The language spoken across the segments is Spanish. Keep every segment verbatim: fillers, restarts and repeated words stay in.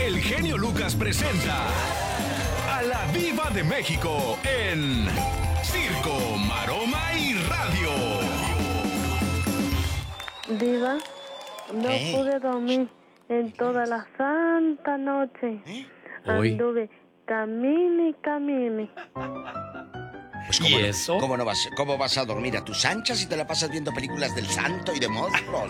el genio Lucas presenta a la Diva de México en Circo, Maroma y Radio. Diva, no ¿Eh? pude dormir en toda la santa noche. ¿Eh? Anduve camine y camine. Pues, ¿Y ¿cómo no, eso? ¿cómo, no vas, ¿Cómo vas a dormir a tus anchas si te la pasas viendo películas del santo y de monstruos?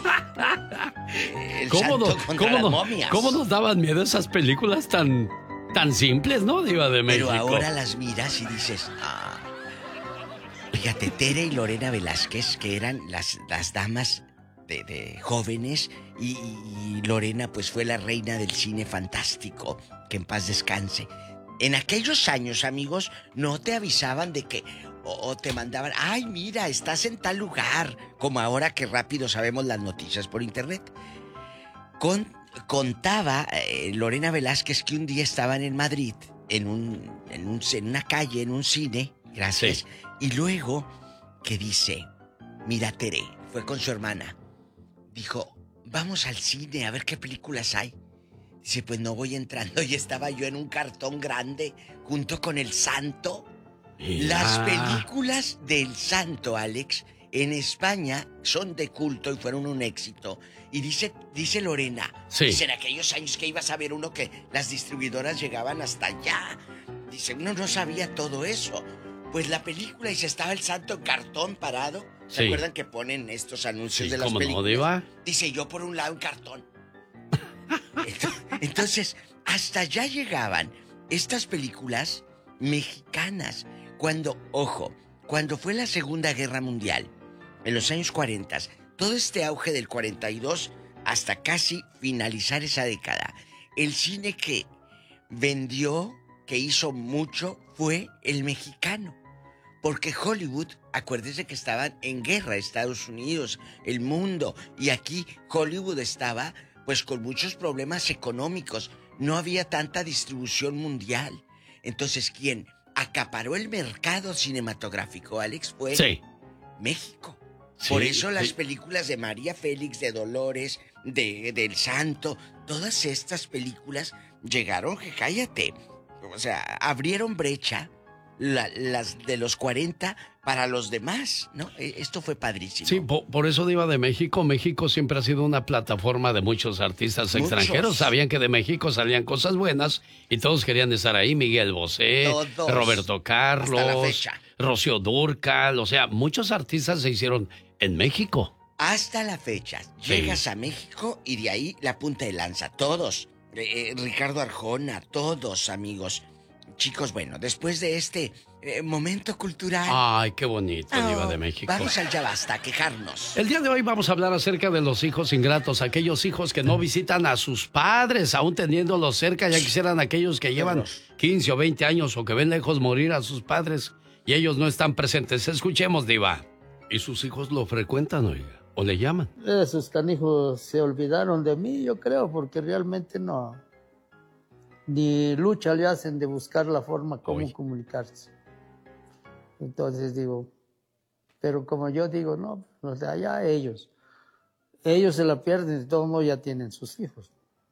Eh, El ¿Cómo, santo no- contra cómo las no- momias. cómo nos daban miedo esas películas tan, tan simples, ¿no, Diva de México? Pero ahora las miras y dices, ah. Fíjate, Tere y Lorena Velázquez, que eran las, las damas de, de jóvenes, y, y Lorena pues fue la reina del cine fantástico, que en paz descanse. En aquellos años, amigos, no te avisaban de que, o, o te mandaban, ay, mira, estás en tal lugar, como ahora que rápido sabemos las noticias por internet. Con, contaba eh, Lorena Velázquez que un día estaban en Madrid, en, un, en, un, en una calle, en un cine, gracias, Sí. y luego que dice, mira, Tere, fue con su hermana, dijo, vamos al cine a ver qué películas hay. Dice, pues no voy entrando, y estaba yo en un cartón grande junto con el santo. Mira. Las películas del santo, Alex, en España son de culto y fueron un éxito. Y dice, dice Lorena, Sí. dice, en aquellos años que ibas a ver uno que las distribuidoras llegaban hasta allá. Dice, uno no sabía todo eso. Pues la película, y se estaba el santo en cartón parado. ¿Se Sí. acuerdan que ponen estos anuncios Sí, de las ¿cómo no, películas? Diva? Dice, yo por un lado en cartón. Entonces, hasta allá llegaban estas películas mexicanas. Cuando, ojo, cuando fue la Segunda Guerra Mundial, en los años cuarenta, todo este auge del cuarenta y dos hasta casi finalizar esa década, el cine que vendió, que hizo mucho, fue el mexicano. Porque Hollywood, acuérdese que estaban en guerra Estados Unidos, el mundo, y aquí Hollywood estaba pues con muchos problemas económicos, no había tanta distribución mundial. Entonces, ¿quién acaparó el mercado cinematográfico, Alex? Fue Sí. México. Sí, Por eso las sí. películas de María Félix, de Dolores, de del Santo, todas estas películas llegaron, que cállate, o sea, abrieron brecha. La, las de los cuarenta para los demás, ¿no? Esto fue padrísimo. Sí, po- por eso Diva de México, México siempre ha sido una plataforma de muchos artistas Muchos. extranjeros. Sabían que de México salían cosas buenas y todos querían estar ahí. Miguel Bosé, Todos. Roberto Carlos, Hasta la fecha. Rocío Dúrcal, o sea, muchos artistas se hicieron en México. Hasta la fecha, Sí. llegas a México y de ahí la punta de lanza, todos. Eh, eh, Ricardo Arjona, todos, amigos. Chicos, bueno, después de este eh, momento cultural... Ay, qué bonito, oh, Diva de México. Vamos al ya basta, a quejarnos. El día de hoy vamos a hablar acerca de los hijos ingratos, aquellos hijos que no visitan a sus padres, aún teniéndolos cerca. Ya quisieran aquellos que llevan quince o veinte años o que ven lejos morir a sus padres y ellos no están presentes. Escuchemos, Diva. ¿Y sus hijos lo frecuentan, oiga? ¿O le llaman? Esos canijos se olvidaron de mí, yo creo, porque realmente no. Ni lucha le hacen de buscar la forma como Uy. comunicarse. Entonces digo, pero como yo digo, no, o sea, ya ellos. Ellos se la pierden, de todos modos ya tienen sus hijos.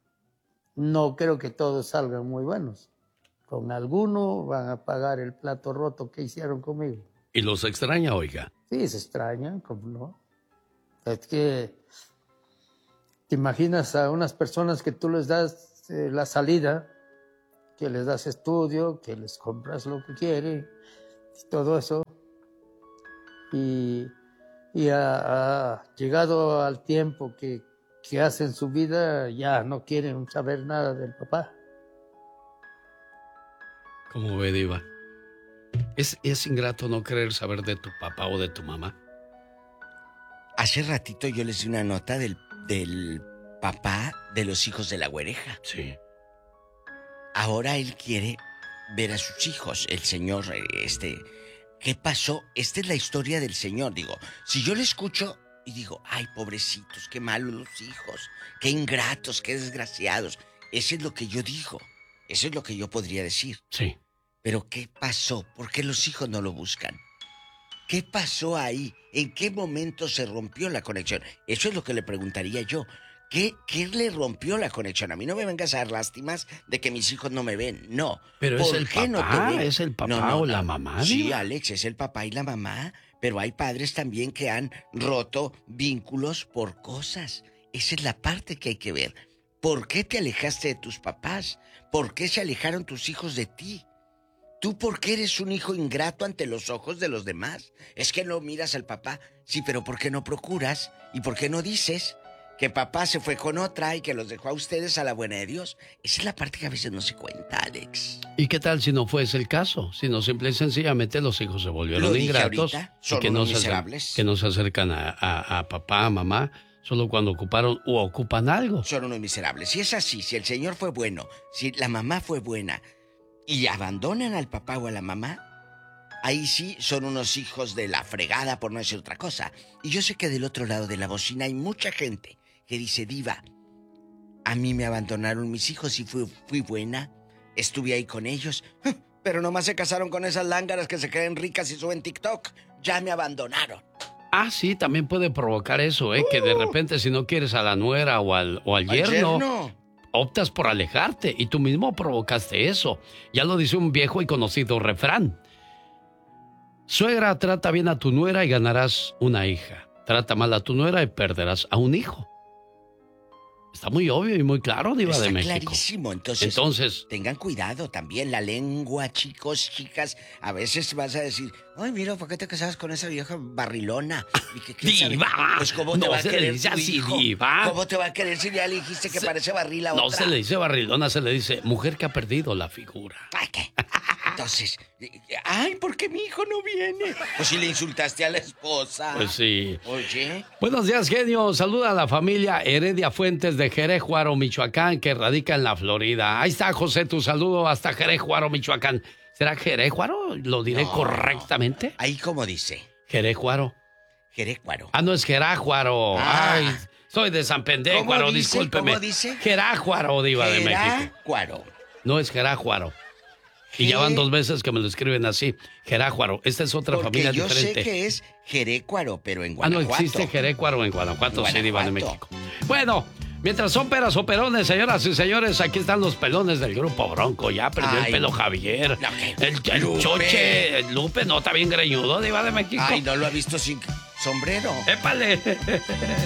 No creo que todos salgan muy buenos. Con alguno van a pagar el plato roto que hicieron conmigo. ¿Y los extraña, oiga? Sí, se extrañan, como no. Es que te imaginas a unas personas que tú les das eh, la salida, que les das estudio, que les compras lo que quieren, y todo eso. Y, y ha, ha llegado al tiempo que, que hacen su vida, ya no quieren saber nada del papá. ¿Cómo ve, Diva? ¿Es, ¿Es ingrato no querer saber de tu papá o de tu mamá? Hace ratito yo les di una nota del, del papá de los hijos de la güereja. Sí. Ahora él quiere ver a sus hijos, el señor, este... ¿Qué pasó? Esta es la historia del señor, digo. Si yo le escucho y digo, ay, pobrecitos, qué malos los hijos, qué ingratos, qué desgraciados. Eso es lo que yo digo, eso es lo que yo podría decir. Sí. Pero ¿qué pasó? ¿Por qué los hijos no lo buscan? ¿Qué pasó ahí? ¿En qué momento se rompió la conexión? Eso es lo que le preguntaría yo. ¿Qué, ¿Qué le rompió la conexión? A mí no me vengas a dar lástimas de que mis hijos no me ven. No. Pero es el papá, no te ven? es el papá no, no, o la no. mamá. Sí, Diva. Alex, es el papá y la mamá. Pero hay padres también que han roto vínculos por cosas. Esa es la parte que hay que ver. ¿Por qué te alejaste de tus papás? ¿Por qué se alejaron tus hijos de ti? ¿Tú por qué eres un hijo ingrato ante los ojos de los demás? Es que no miras al papá. Sí, pero ¿por qué no procuras? ¿Y por qué no dices que papá se fue con otra y que los dejó a ustedes a la buena de Dios? Esa es la parte que a veces no se cuenta, Alex. ¿Y qué tal si no fuese el caso? Si no, simple y sencillamente los hijos se volvieron ingratos ahorita, son y que no, se miserables. acer- que no se acercan a, a, a papá, a mamá, solo cuando ocuparon o ocupan algo. Son unos miserables. Si es así, si el Señor fue bueno, si la mamá fue buena y abandonan al papá o a la mamá, ahí sí son unos hijos de la fregada, por no decir otra cosa. Y yo sé que del otro lado de la bocina hay mucha gente que dice, Diva, a mí me abandonaron mis hijos y fui, fui buena, estuve ahí con ellos, pero nomás se casaron con esas lángaras que se creen ricas y suben TikTok. Ya me abandonaron. Ah, sí, también puede provocar eso, ¿eh? Uh. Que de repente si no quieres a la nuera o al, o al, al yerno, yerno, optas por alejarte y tú mismo provocaste eso. Ya lo dice un viejo y conocido refrán. Suegra, trata bien a tu nuera y ganarás una hija. Trata mal a tu nuera y perderás a un hijo. Está muy obvio y muy claro, Diva de México. Está clarísimo. Entonces, Entonces, tengan cuidado también. La lengua, chicos, chicas. A veces vas a decir, ay, mira, ¿por qué te casabas con esa vieja barrilona? ¿Y qué, qué ¡Diva! Pues, ¿cómo te no va a se querer le dice tu así, hijo? Diva. ¿Cómo te va a querer si ya le dijiste que se, parece barril a no otra? No se le dice barrilona, se le dice mujer que ha perdido la figura. ¿Ay, qué? Entonces, ay, ¿por qué mi hijo no viene? Pues si le insultaste a la esposa. Pues sí. Oye. Buenos días, genio. Saluda a la familia Heredia Fuentes de Jerejuaro, Michoacán, que radica en la Florida. Ahí está, José, tu saludo hasta Jerejuaro, Michoacán. ¿Será Jerejuaro? ¿Lo diré no, correctamente? No. Ahí como dice. Jerejuaro. Jerejuaro. Ah, no, es Jerájuaro. Ah. Ay, soy de San Pendéjuaro, discúlpeme. ¿Cómo dice? Jerájuaro, Diva de México. Jerájuaro. No es Jerájuaro. Y ya van dos veces que me lo escriben así, Jerájuaro. Esta es otra Porque familia yo diferente. Sé que es Jerécuaro, pero en Guanajuato. Ah, no existe Jerécuaro en Guanajuato, Guanajuato. sí, Diva de México. Bueno, mientras son peras o perones, señoras y señores, aquí están los pelones del grupo Bronco. Ya perdió Ay, el pelo Javier. No, el, el Lupe. Choche, el Lupe, no, está bien greñudo, Diva de México. Ay, no lo ha visto sin sombrero. ¡Épale!